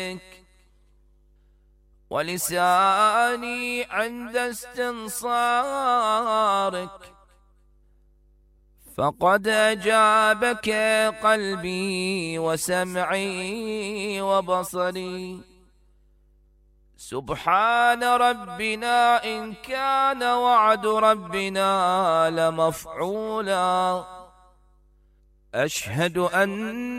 ولساني عند استنصارك، فقد أجابك قلبي وسمعي وبصري. سبحان ربنا إن كان وعد ربنا لمفعولا. أشهد أن